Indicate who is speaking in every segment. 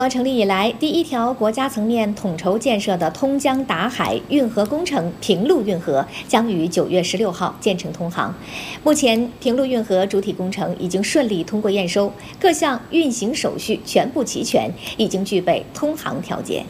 Speaker 1: 成立以来，第一条国家层面统筹建设的通江达海运河工程平陆运河将于9月16号建成通航。目前，平陆运河主体工程已经顺利通过验收，各项运行手续全部齐全，已经具备通航条件。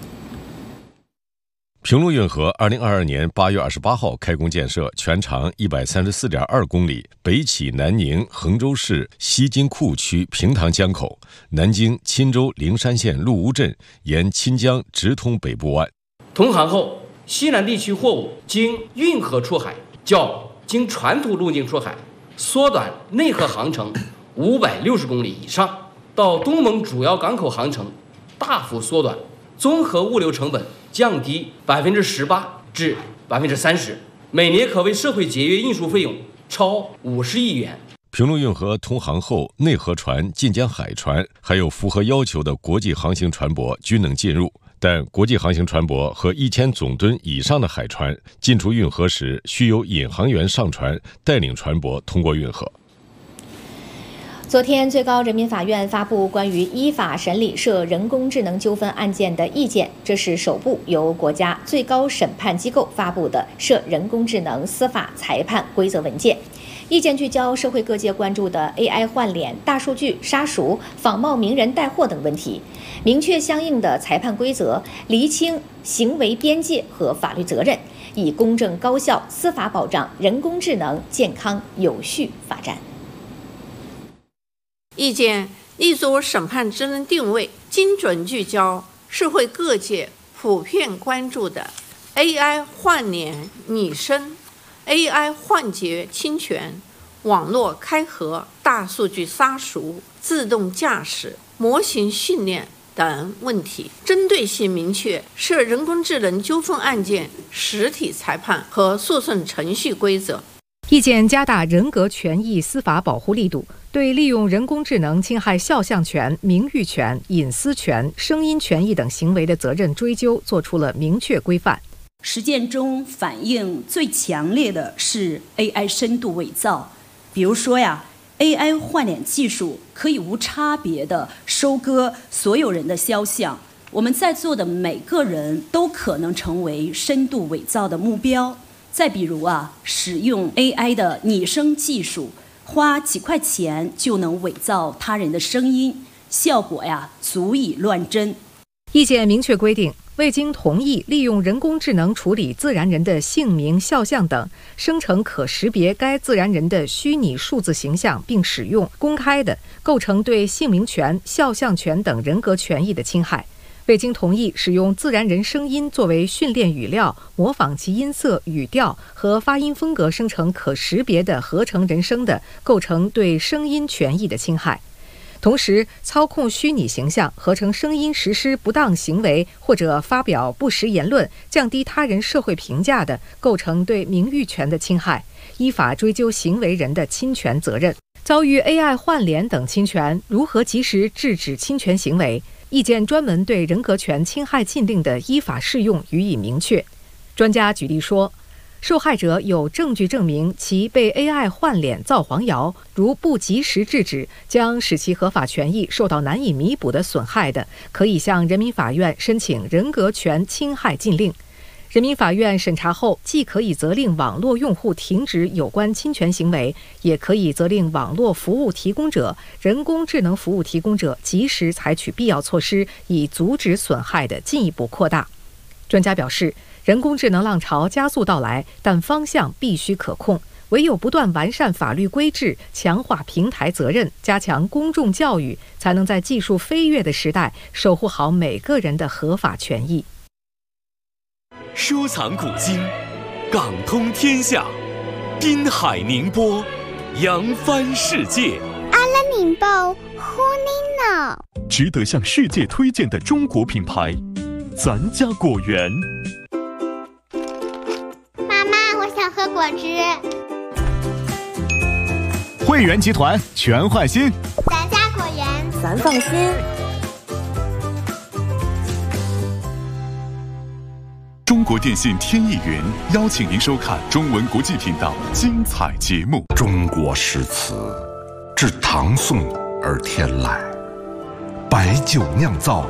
Speaker 2: 平陆运河2022年8月28号开工建设，全长134.2公里，北起南宁衡州市西津库区平塘江口，南经钦州灵山县陆屋镇，沿钦江直通北部湾。
Speaker 3: 通航后，西南地区货物经运河出海，较经传统路径出海缩短内河航程560公里以上，到东盟主要港口航程大幅缩短，综合物流成本降低18%至30%，每年可为社会节约运输费用超50亿元。
Speaker 2: 平陆运河通航后，内河船、近江海船，还有符合要求的国际航行船舶均能进入。但国际航行船舶和1000总吨以上的海船进出运河时，需由引航员上船带领船舶通过运河。
Speaker 1: 昨天，最高人民法院发布关于依法审理涉人工智能纠纷案件的意见，这是首部由国家最高审判机构发布的涉人工智能司法裁判规则文件。意见聚焦社会各界关注的 AI 换脸、大数据杀熟、仿冒名人带货等问题，明确相应的裁判规则，厘清行为边界和法律责任，以公正高效司法保障人工智能健康有序发展。
Speaker 4: 意见立足审判职能定位，精准聚焦社会各界普遍关注的 AI 换脸拟声、AI 换劫侵权、网络开合、大数据杀熟、自动驾驶、模型训练等问题，针对性明确涉人工智能纠纷案件实体裁判和诉讼程序规则。
Speaker 5: 意见加大人格权益司法保护力度，对利用人工智能侵害肖像权、名誉权、隐私权、声音权益等行为的责任追究作出了明确规范。
Speaker 6: 实践中反映最强烈的是 AI 深度伪造，比如说AI 换脸技术可以无差别地收割所有人的肖像，我们在座的每个人都可能成为深度伪造的目标。再比如使用 AI 的拟声技术，花几块钱就能伪造他人的声音，效果足以乱真。
Speaker 5: 意见明确规定，未经同意利用人工智能处理自然人的姓名、肖像等，生成可识别该自然人的虚拟数字形象并使用公开的，构成对姓名权、肖像权等人格权益的侵害。未经同意使用自然人声音作为训练语料，模仿其音色、语调和发音风格生成可识别的合成人声的，构成对声音权益的侵害。同时，操控虚拟形象、合成声音实施不当行为或者发表不实言论，降低他人社会评价的，构成对名誉权的侵害，依法追究行为人的侵权责任。遭遇 AI 换脸等侵权，如何及时制止侵权行为？意见专门对人格权侵害禁令的依法适用予以明确。专家举例说，受害者有证据证明其被 AI 换脸造黄谣，如不及时制止，将使其合法权益受到难以弥补的损害的，可以向人民法院申请人格权侵害禁令。人民法院审查后，既可以责令网络用户停止有关侵权行为，也可以责令网络服务提供者、人工智能服务提供者及时采取必要措施，以阻止损害的进一步扩大。专家表示，人工智能浪潮加速到来，但方向必须可控，唯有不断完善法律规制，强化平台责任，加强公众教育，才能在技术飞跃的时代守护好每个人的合法权益。
Speaker 7: 收藏古今，港通天下，滨海宁波，扬帆世界。
Speaker 8: 阿拉宁波，呼尼诺，
Speaker 7: 值得向世界推荐的中国品牌，咱家果园。
Speaker 8: 妈妈，我想喝果汁。
Speaker 7: 汇源集团全换新，
Speaker 8: 咱家果园，
Speaker 1: 咱放心。
Speaker 7: 中国电信天翼云邀请您收看中文国际频道精彩节目。
Speaker 9: 中国诗词自唐宋而天来，白酒酿造